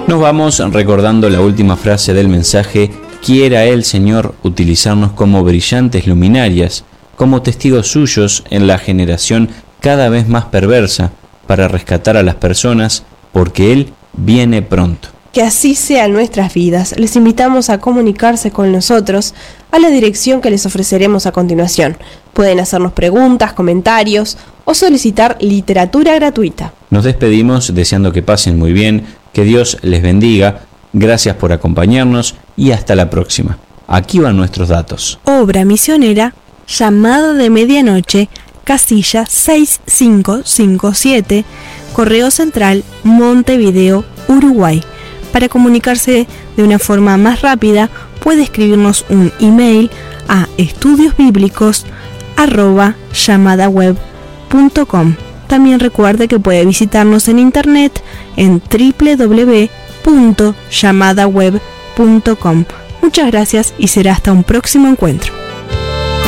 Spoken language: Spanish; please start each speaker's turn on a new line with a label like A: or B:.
A: Nos vamos recordando la última frase del mensaje: quiera el Señor utilizarnos como brillantes luminarias, como testigos suyos en la generación cada vez más perversa, para rescatar a las personas, porque Él viene pronto.
B: Que así sean nuestras vidas. Les invitamos a comunicarse con nosotros a la dirección que les ofreceremos a continuación. Pueden hacernos preguntas, comentarios o solicitar literatura gratuita.
A: Nos despedimos deseando que pasen muy bien, que Dios les bendiga, gracias por acompañarnos y hasta la próxima. Aquí van nuestros datos.
C: Obra misionera, Llamada de Medianoche, casilla 6557, Correo Central, Montevideo, Uruguay. Para comunicarse de una forma más rápida, puede escribirnos un email a estudiosbiblicos@llamadaweb.com. También recuerde que puede visitarnos en internet en www.llamadaweb.com. Muchas gracias y será hasta un próximo encuentro.